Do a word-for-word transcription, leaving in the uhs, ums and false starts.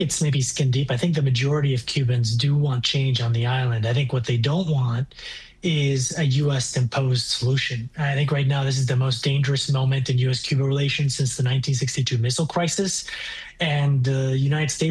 It's maybe skin deep. I think the majority of Cubans do want change on the island. I think what they don't want is a U S imposed solution. I think right now this is the most dangerous moment in U S Cuba relations since the nineteen sixty-two missile crisis. And the United States